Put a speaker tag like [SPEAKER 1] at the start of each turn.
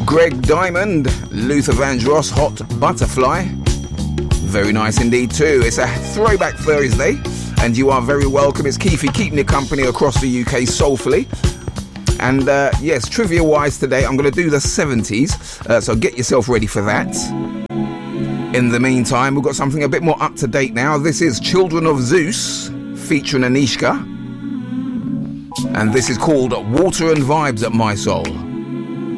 [SPEAKER 1] Greg Diamond, Luther Vandross, Hot Butterfly. Very nice indeed too. It's a throwback Thursday, and you are very welcome. It's Keefy keeping you company across the UK soulfully. And yes, trivia-wise today, I'm going to do the 70s, so get yourself ready for that. In the meantime, we've got something a bit more up-to-date now. This is Children of Zeus, featuring Anishka. And this is called Water and Vibes at My Soul.